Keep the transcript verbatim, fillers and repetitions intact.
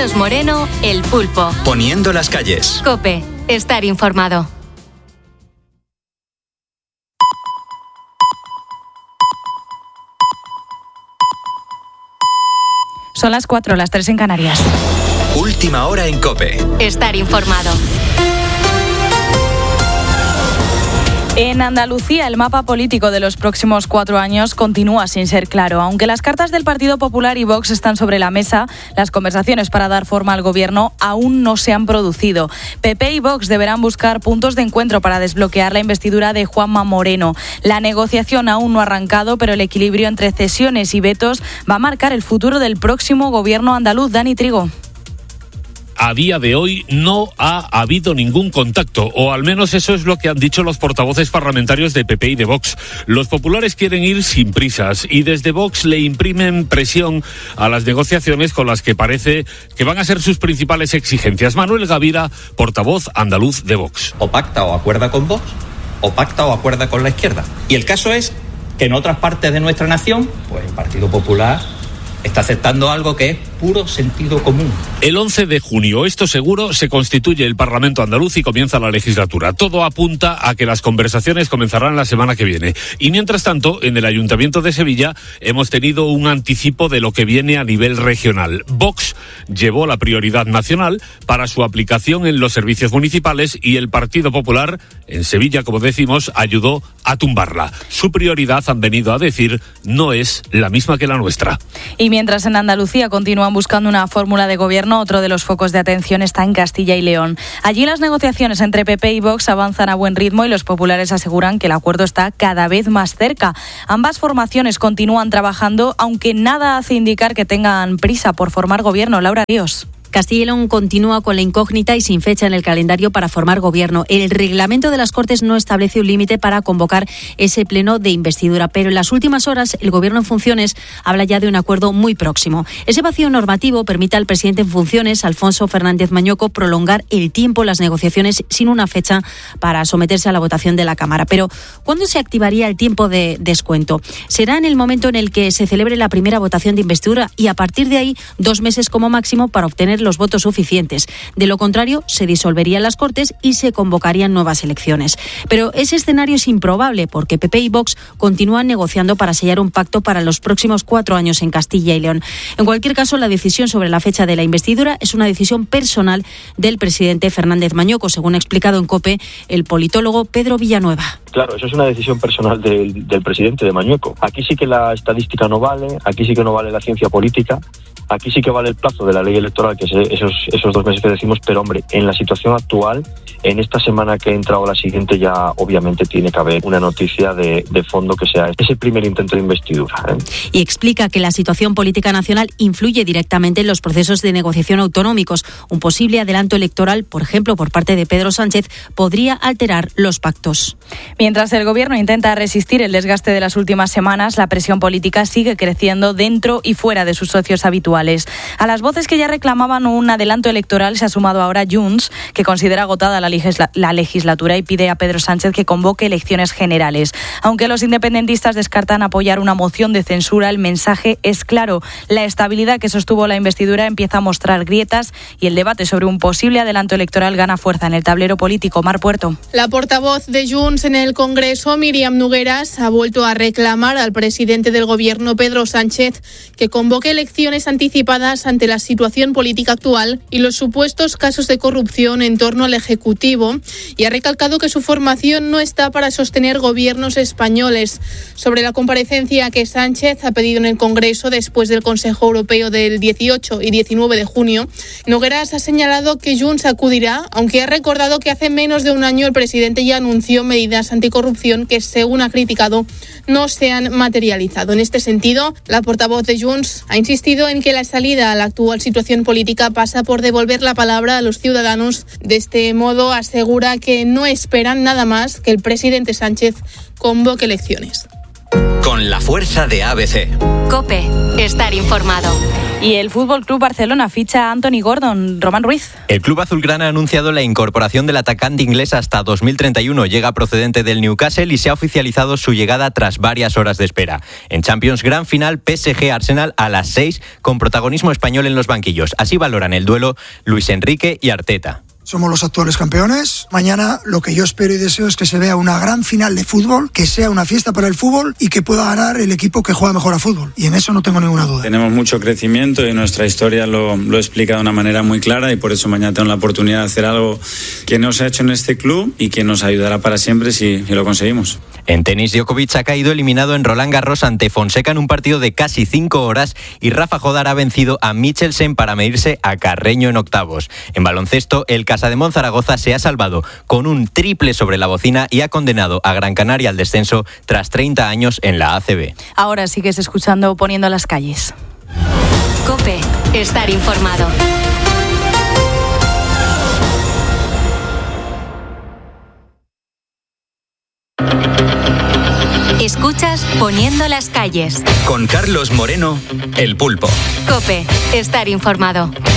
Carlos Moreno, El Pulpo. Poniendo las calles. COPE. Estar informado. Son las cuatro, las tres en Canarias. Última hora en COPE. Estar informado. En Andalucía, el mapa político de los próximos cuatro años continúa sin ser claro. Aunque las cartas del Partido Popular y Vox están sobre la mesa, las conversaciones para dar forma al gobierno aún no se han producido. P P y Vox deberán buscar puntos de encuentro para desbloquear la investidura de Juanma Moreno. La negociación aún no ha arrancado, pero el equilibrio entre cesiones y vetos va a marcar el futuro del próximo gobierno andaluz. Dani Trigo. A día de hoy no ha habido ningún contacto, o al menos eso es lo que han dicho los portavoces parlamentarios de P P y de Vox. Los populares quieren ir sin prisas y desde Vox le imprimen presión a las negociaciones con las que parece que van a ser sus principales exigencias. Manuel Gavira, portavoz andaluz de Vox. O pacta o acuerda con Vox, o pacta o acuerda con la izquierda. Y el caso es que en otras partes de nuestra nación, pues el Partido Popular está aceptando algo que es puro sentido común. El once de junio, esto seguro, se constituye el Parlamento andaluz y comienza la legislatura. Todo apunta a que las conversaciones comenzarán la semana que viene. Y mientras tanto, en el Ayuntamiento de Sevilla hemos tenido un anticipo de lo que viene a nivel regional. Vox llevó la prioridad nacional para su aplicación en los servicios municipales y el Partido Popular, en Sevilla, como decimos, ayudó a tumbarla. Su prioridad, han venido a decir, no es la misma que la nuestra. Y mientras en Andalucía continúan buscando una fórmula de gobierno, otro de los focos de atención está en Castilla y León. Allí las negociaciones entre P P y Vox avanzan a buen ritmo y los populares aseguran que el acuerdo está cada vez más cerca. Ambas formaciones continúan trabajando, aunque nada hace indicar que tengan prisa por formar gobierno. Laura Ríos. Castilla y León continúa con la incógnita y sin fecha en el calendario para formar gobierno. El reglamento de las Cortes no establece un límite para convocar ese pleno de investidura, pero en las últimas horas el gobierno en funciones habla ya de un acuerdo muy próximo. Ese vacío normativo permite al presidente en funciones, Alfonso Fernández Mañueco, prolongar el tiempo las negociaciones sin una fecha para someterse a la votación de la Cámara. Pero, ¿cuándo se activaría el tiempo de descuento? Será en el momento en el que se celebre la primera votación de investidura y a partir de ahí dos meses como máximo para obtener los votos suficientes. De lo contrario, se disolverían las Cortes y se convocarían nuevas elecciones. Pero ese escenario es improbable porque P P y Vox continúan negociando para sellar un pacto para los próximos cuatro años en Castilla y León. En cualquier caso, la decisión sobre la fecha de la investidura es una decisión personal del presidente Fernández Mañueco, según ha explicado en COPE el politólogo Pedro Villanueva. Claro, eso es una decisión personal del, del presidente de Mañueco. Aquí sí que la estadística no vale, aquí sí que no vale la ciencia política, aquí sí que vale el plazo de la ley electoral, que es esos, esos dos meses que decimos, pero hombre, en la situación actual, en esta semana que entra o la siguiente ya obviamente tiene que haber una noticia de, de fondo que sea ese primer intento de investidura, ¿eh? Y explica que la situación política nacional influye directamente en los procesos de negociación autonómicos. Un posible adelanto electoral, por ejemplo, por parte de Pedro Sánchez, podría alterar los pactos. Mientras el gobierno intenta resistir el desgaste de las últimas semanas, la presión política sigue creciendo dentro y fuera de sus socios habituales. A las voces que ya reclamaban un adelanto electoral se ha sumado ahora Junts, que considera agotada la, legisla- la legislatura y pide a Pedro Sánchez que convoque elecciones generales. Aunque los independentistas descartan apoyar una moción de censura, el mensaje es claro. La estabilidad que sostuvo la investidura empieza a mostrar grietas y el debate sobre un posible adelanto electoral gana fuerza en el tablero político. Mar Puerto. La portavoz de Junts en el Congreso, Míriam Nogueras, ha vuelto a reclamar al presidente del Gobierno, Pedro Sánchez, que convoque elecciones anticipadas ante la situación política actual y los supuestos casos de corrupción en torno al Ejecutivo, y ha recalcado que su formación no está para sostener gobiernos españoles. Sobre la comparecencia que Sánchez ha pedido en el Congreso después del Consejo Europeo del dieciocho y diecinueve de junio, Nogueras ha señalado que Junts acudirá, aunque ha recordado que hace menos de un año el presidente ya anunció medidas anticorrupción que, según ha criticado, no se han materializado. En este sentido, la portavoz de Junts ha insistido en que la salida a la actual situación política pasa por devolver la palabra a los ciudadanos. De este modo, asegura que no esperan nada más que el presidente Sánchez convoque elecciones. Con la fuerza de A B C. COPE. Estar informado. Y el Fútbol Club Barcelona ficha a Anthony Gordon. Román Ruiz. El club azulgrana ha anunciado la incorporación del atacante inglés hasta dos mil treinta y uno. Llega procedente del Newcastle y se ha oficializado su llegada tras varias horas de espera. En Champions, gran final P S G-Arsenal a las seis, con protagonismo español en los banquillos. Así valoran el duelo Luis Enrique y Arteta. Somos los actuales campeones. Mañana lo que yo espero y deseo es que se vea una gran final de fútbol, que sea una fiesta para el fútbol y que pueda ganar el equipo que juega mejor a fútbol. Y en eso no tengo ninguna duda. Tenemos mucho crecimiento y nuestra historia lo, lo explica de una manera muy clara y por eso mañana tengo la oportunidad de hacer algo que no se ha hecho en este club y que nos ayudará para siempre si, si lo conseguimos. En tenis, Djokovic ha caído eliminado en Roland Garros ante Fonseca en un partido de casi cinco horas y Rafa Jodar ha vencido a Michelsen para medirse a Carreño en octavos. En baloncesto, el Casademont Zaragoza se ha salvado con un triple sobre la bocina y ha condenado a Gran Canaria al descenso tras treinta años en la A C B. Ahora sigues escuchando Poniendo las calles. COPE. Estar informado. Escuchas Poniendo las calles. Con Carlos Moreno, El Pulpo. COPE. Estar informado.